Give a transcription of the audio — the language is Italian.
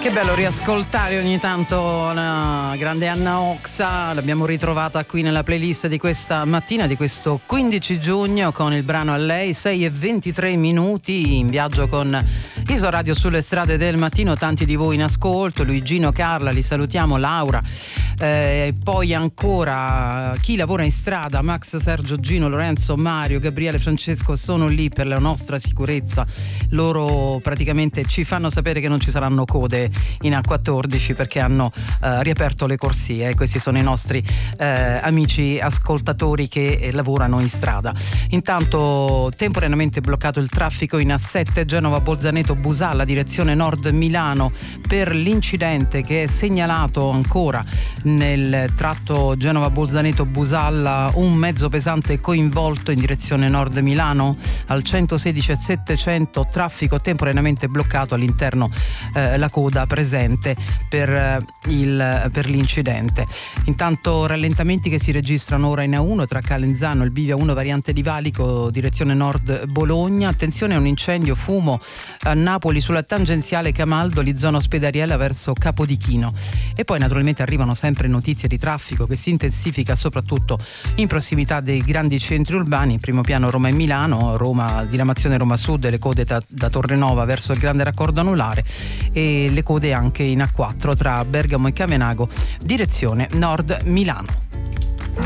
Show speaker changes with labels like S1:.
S1: Che bello riascoltare ogni tanto la grande Anna Oxa, l'abbiamo ritrovata qui nella playlist di questa mattina, di questo 15 giugno, con il brano A lei, 6:23 in viaggio con Isoradio sulle strade del mattino, tanti di voi in ascolto, Luigino, Carla, li salutiamo, Laura, poi ancora chi lavora in strada, Max, Sergio, Gino, Lorenzo, Mario, Gabriele, Francesco, sono lì per la nostra sicurezza, loro praticamente ci fanno sapere che non ci saranno code in A14 perché hanno riaperto le corsie. Questi sono i nostri amici ascoltatori che lavorano in strada. Intanto temporaneamente bloccato il traffico in A7 Genova-Bolzaneto-Busalla direzione nord Milano per l'incidente che è segnalato ancora nel tratto Genova-Bolzaneto-Busalla, un mezzo pesante coinvolto in direzione nord Milano al 116 e 700, traffico temporaneamente bloccato all'interno, la coda presente per l'incidente. Intanto rallentamenti che si registrano ora in A1 tra Calenzano e il bivio 1 variante di Valico direzione nord Bologna. Attenzione a un incendio, fumo a Napoli sulla tangenziale Camaldoli zona ospedaliera verso Capodichino. E poi naturalmente arrivano sempre notizie di traffico che si intensifica soprattutto in prossimità dei grandi centri urbani, in primo piano Roma e Milano, Roma diramazione Roma Sud, le code da Torrenova verso il grande raccordo anulare e le code anche in A4 tra Bergamo e Cavenago direzione nord Milano.